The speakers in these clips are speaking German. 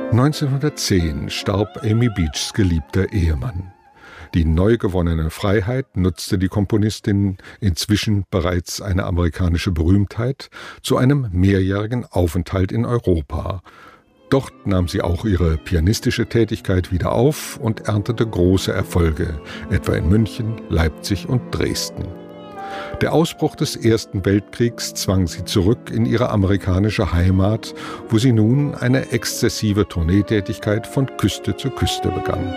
1910 starb Amy Beachs geliebter Ehemann. Die neu gewonnene Freiheit nutzte die Komponistin, inzwischen bereits eine amerikanische Berühmtheit, zu einem mehrjährigen Aufenthalt in Europa. Dort nahm sie auch ihre pianistische Tätigkeit wieder auf und erntete große Erfolge, etwa in München, Leipzig und Dresden. Der Ausbruch des Ersten Weltkriegs zwang sie zurück in ihre amerikanische Heimat, wo sie nun eine exzessive Tourneetätigkeit von Küste zu Küste begann.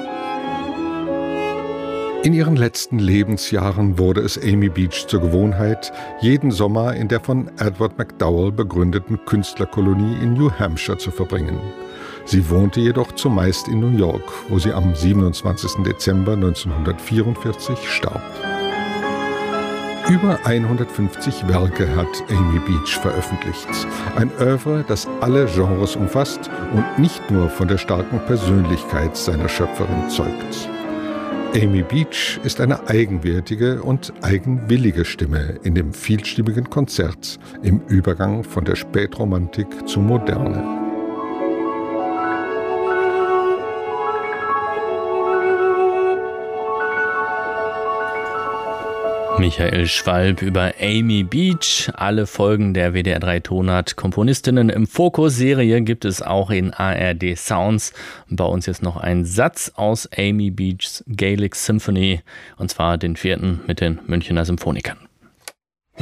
In ihren letzten Lebensjahren wurde es Amy Beach zur Gewohnheit, jeden Sommer in der von Edward MacDowell begründeten Künstlerkolonie in New Hampshire zu verbringen. Sie wohnte jedoch zumeist in New York, wo sie am 27. Dezember 1944 starb. Über 150 Werke hat Amy Beach veröffentlicht. Ein Œuvre, das alle Genres umfasst und nicht nur von der starken Persönlichkeit seiner Schöpferin zeugt. Amy Beach ist eine eigenwertige und eigenwillige Stimme in dem vielstimmigen Konzert im Übergang von der Spätromantik zur Moderne. Michael Schwalb über Amy Beach. Alle Folgen der WDR 3 Tonart Komponistinnen im Fokus Serie gibt es auch in ARD Sounds. Und bei uns jetzt noch ein Satz aus Amy Beachs Gaelic Symphony, und zwar den 4. mit den Münchener Symphonikern.